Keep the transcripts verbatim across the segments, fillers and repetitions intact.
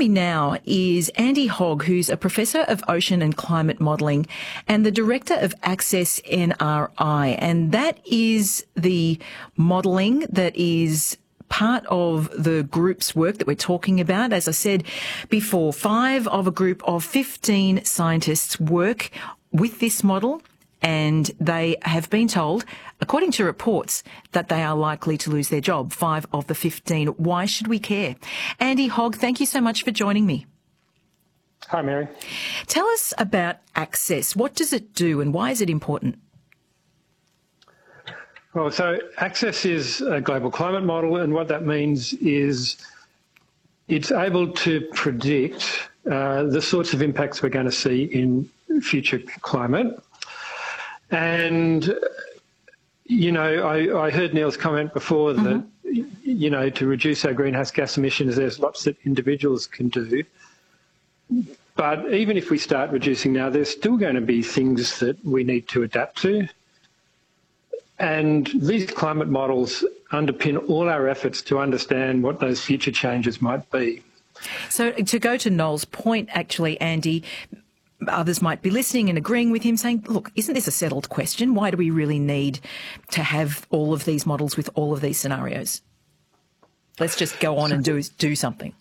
me now is Andy Hogg, who's a Professor of Ocean and Climate Modelling and the Director of Access N R I. And that is the modelling that is part of the group's work that we're talking about. As I said before, five of a group of fifteen scientists work with this model, and they have been told, according to reports, that they are likely to lose their job, five of the fifteen. Why should we care? Andy Hogg, thank you so much for joining me. Hi, Mary. Tell us about Access. What does it do and why is it important? Well, so Access is a global climate model, and what that means is it's able to predict uh, the sorts of impacts we're going to see in future climate. And, you know, I, I heard Neil's comment before that, mm-hmm. you know, to reduce our greenhouse gas emissions, there's lots that individuals can do. But even if we start reducing now, there's still going to be things that we need to adapt to. And these climate models underpin all our efforts to understand what those future changes might be. So to go to Noel's point, actually, Andy, others might be listening and agreeing with him, saying, look, isn't this a settled question? Why do we really need to have all of these models with all of these scenarios? Let's just go on and do, do something.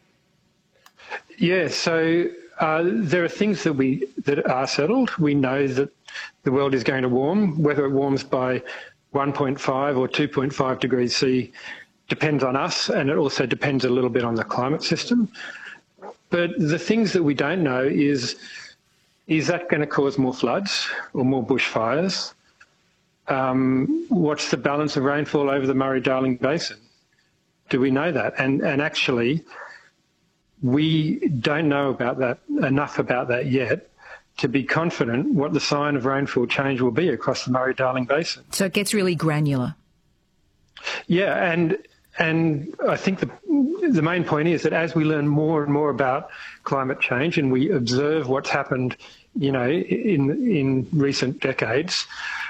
Yeah, so uh, there are things that we that are settled. We know that the world is going to warm. Whether it warms by one point five or two point five degrees C depends on us, and it also depends a little bit on the climate system. But the things that we don't know is, is that going to cause more floods or more bushfires? Um, what's the balance of rainfall over the Murray-Darling Basin? Do we know that? And, and actually, we don't know about that enough about that yet to be confident what the sign of rainfall change will be across the Murray-Darling Basin. So it gets really granular. Yeah, and and I think the the main point is that as we learn more and more about climate change and we observe what's happened, you know, in in recent decades,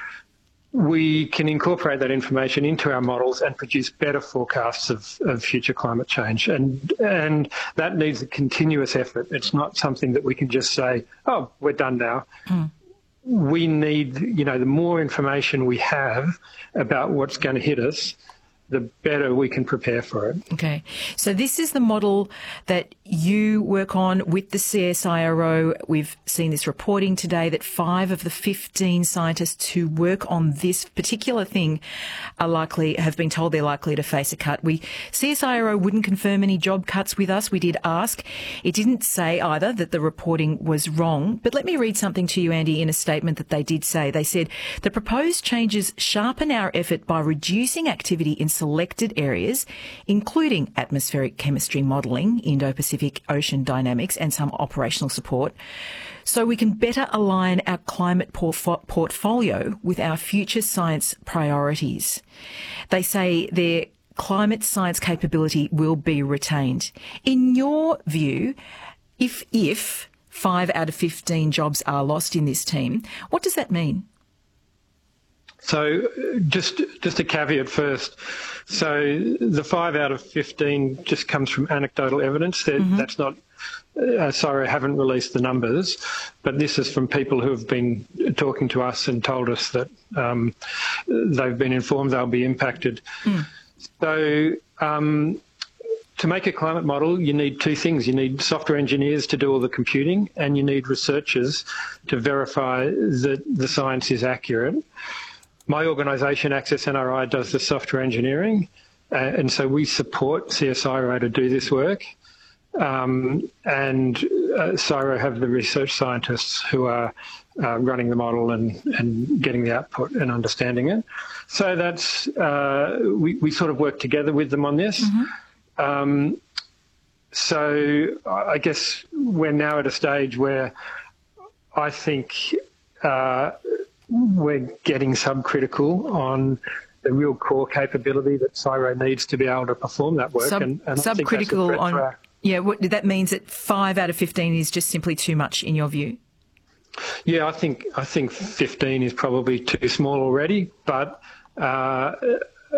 we can incorporate that information into our models and produce better forecasts of, of future climate change. And and that needs a continuous effort. It's not something that we can just say, oh, we're done now. Mm. We need, you know, the more information we have about what's going to hit us, the better we can prepare for it. Okay. So this is the model that you work on with the C S I R O. We've seen this reporting today that five of the fifteen scientists who work on this particular thing are likely, have been told they're likely to face a cut. We, C S I R O wouldn't confirm any job cuts with us. We did ask. It didn't say either that the reporting was wrong. But let me read something to you, Andy, in a statement that they did say. They said, the proposed changes sharpen our effort by reducing activity in selected areas, including atmospheric chemistry modelling, Indo-Pacific ocean dynamics and some operational support, so we can better align our climate porf- portfolio with our future science priorities. They say their climate science capability will be retained. In your view, if, if five out of fifteen jobs are lost in this team, what does that mean? So just just a caveat first. So the five out of fifteen just comes from anecdotal evidence. Mm-hmm. That's not, uh, sorry, I haven't released the numbers, but this is from people who have been talking to us and told us that um, they've been informed they'll be impacted. Mm. So um, to make a climate model, you need two things. You need software engineers to do all the computing, and you need researchers to verify that the science is accurate. My organisation, Access N R I, does the software engineering, uh, and so we support C S I R O to do this work. Um, and uh, C I R O have the research scientists who are uh, running the model and, and getting the output and understanding it. So that's uh, we, we sort of work together with them on this. Mm-hmm. Um, so I guess we're now at a stage where I think uh, we're getting subcritical on the real core capability that C I R O needs to be able to perform that work. Sub, and, and subcritical on, our... yeah, what, that means that five out of fifteen is just simply too much in your view? Yeah, I think I think fifteen is probably too small already, but uh,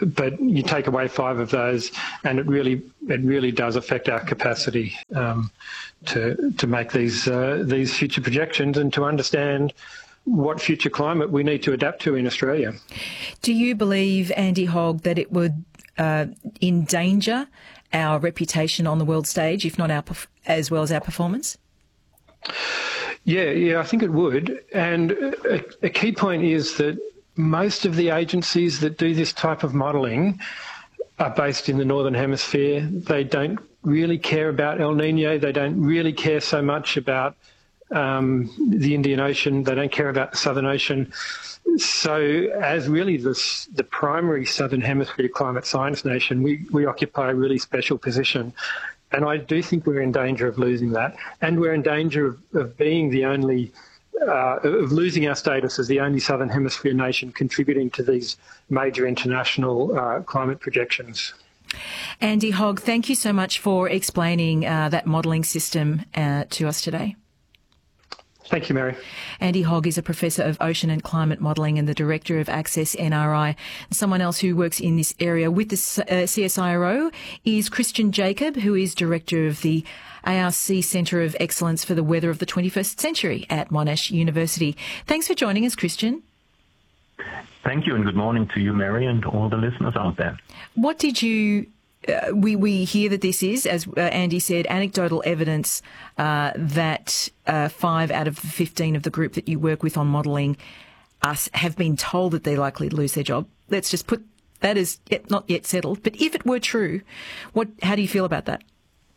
but you take away five of those, and it really it really does affect our capacity um, to to make these uh, these future projections and to understand what future climate we need to adapt to in Australia. Do you believe, Andy Hogg, that it would uh, endanger our reputation on the world stage, if not our as well as our performance? Yeah, yeah, I think it would. And a, a key point is that most of the agencies that do this type of modelling are based in the Northern Hemisphere. They don't really care about El Nino. They don't really care so much about um, the Indian Ocean. They don't care about the Southern Ocean. So as really this, the primary Southern Hemisphere climate science nation, we, we occupy a really special position. And I do think we're in danger of losing that. And we're in danger of, of being the only, uh, of losing our status as the only Southern Hemisphere nation contributing to these major international uh, climate projections. Andy Hogg, thank you so much for explaining uh, that modelling system uh, to us today. Thank you, Mary. Andy Hogg is a Professor of Ocean and Climate Modelling and the Director of Access N R I. Someone else who works in this area with the uh, C S I R O is Christian Jacob, who is Director of the A R C Centre of Excellence for the Weather of the twenty-first Century at Monash University. Thanks for joining us, Christian. Thank you, and good morning to you, Mary, and all the listeners out there. What did you... Uh, we, we hear that this is, as uh, Andy said, anecdotal evidence uh, that uh, five out of the fifteen of the group that you work with on modelling us have been told that they're likely to lose their job. Let's just put that as yet, not yet settled. But if it were true, what? How do you feel about that?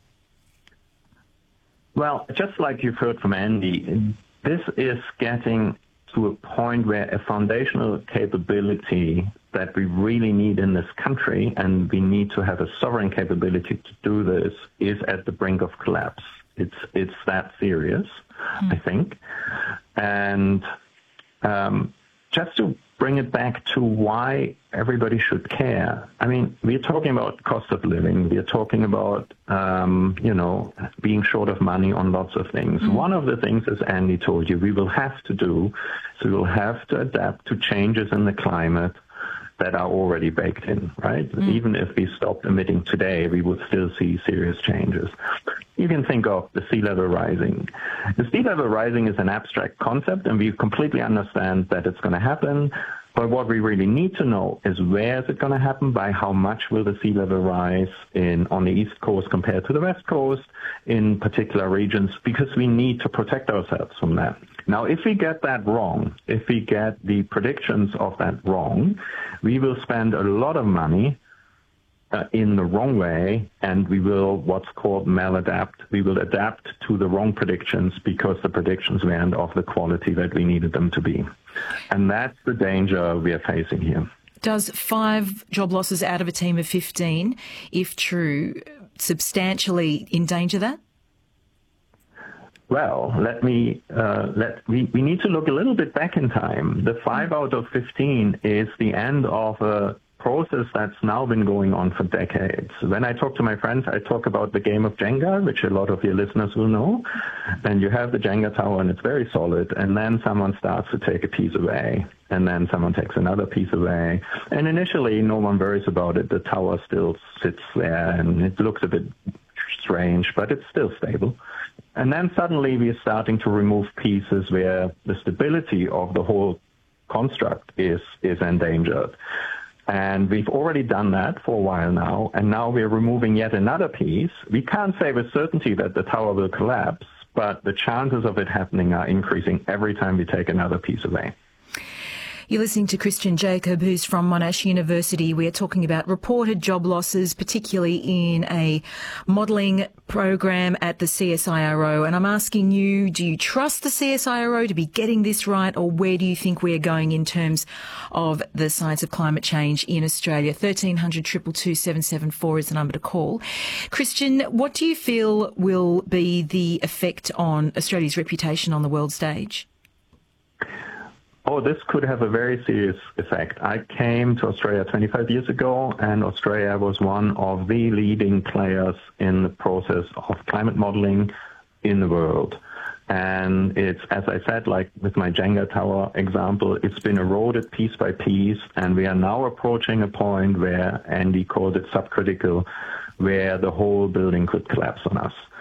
Well, just like you've heard from Andy, this is getting to a point where a foundational capability that we really need in this country, and we need to have a sovereign capability to do this, is at the brink of collapse. It's it's that serious, mm. I think. And um, just to bring it back to why everybody should care. I mean, we're talking about cost of living. We're talking about, um, you know, being short of money on lots of things. Mm. One of the things, as Andy told you, we will have to do, so we will have to adapt to changes in the climate that are already baked in, right? Mm. Even if we stopped emitting today, we would still see serious changes. You can think of the sea level rising. The sea level rising is an abstract concept, and we completely understand that it's going to happen. But what we really need to know is, where is it going to happen? By how much will the sea level rise in on the East Coast compared to the West Coast in particular regions? Because we need to protect ourselves from that. Now, if we get that wrong, if we get the predictions of that wrong, we will spend a lot of money uh, in the wrong way, and we will what's called maladapt. We will adapt to the wrong predictions because the predictions weren't of the quality that we needed them to be. And that's the danger we are facing here. Does five job losses out of a team of fifteen, if true, substantially endanger that? Well, let me, uh, let, we, we need to look a little bit back in time. The five out of fifteen is the end of a process that's now been going on for decades. When I talk to my friends, I talk about the game of Jenga, which a lot of your listeners will know. And you have the Jenga tower, and it's very solid. And then someone starts to take a piece away. And then someone takes another piece away. And initially, no one worries about it. The tower still sits there, and it looks a bit strange, but it's still stable. And then suddenly we are starting to remove pieces where the stability of the whole construct is, is endangered. And we've already done that for a while now, and now we're removing yet another piece. We can't say with certainty that the tower will collapse, but the chances of it happening are increasing every time we take another piece away. You're listening to Christian Jacob, who's from Monash University. We are talking about reported job losses, particularly in a modelling program at the C S I R O. And I'm asking you, do you trust the C S I R O to be getting this right, or where do you think we're going in terms of the science of climate change in Australia? thirteen hundred, two two two, seven seven four is the number to call. Christian, what do you feel will be the effect on Australia's reputation on the world stage? Oh, this could have a very serious effect. I came to Australia twenty-five years ago, and Australia was one of the leading players in the process of climate modeling in the world. And it's, as I said, like with my Jenga tower example, it's been eroded piece by piece, and we are now approaching a point where Andy called it subcritical, where the whole building could collapse on us.